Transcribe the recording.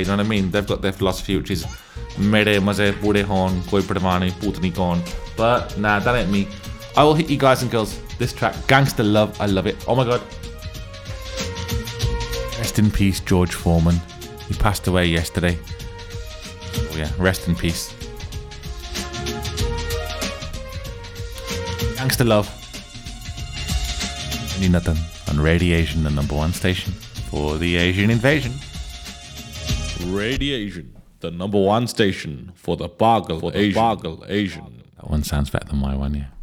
you know what I mean? They've got their philosophy, which is mere maze bude hon, koi padwani, putni kon. But nah, that ain't me. I will hit you guys and girls. This track, Gangster Love, I love it. Oh my god. Rest in peace, George Foreman. He passed away yesterday. Oh yeah, rest in peace. Gangster Love. Only nothing on Radiation, the number one station for the Asian invasion. Radiation, the number one station for the Bargle Asian. That one sounds better than my one, yeah.